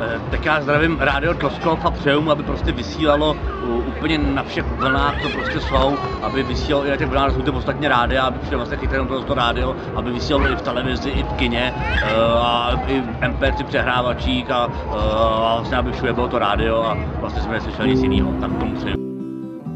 Tak já zdravím Rádio Tloskov a přeju mu, aby prostě vysílalo úplně na všech vlnách, co prostě jsou, aby vysílalo i na těch vlnách, jsou to ostatně rádia, aby přijde vlastně chytrém to rádio, aby vysílalo i v televizi, i v kině, a i v MP3 přehrávačích a vlastně aby všude bylo to rádio a vlastně jsme neslyšeli nic jiného, tak tomu přeju.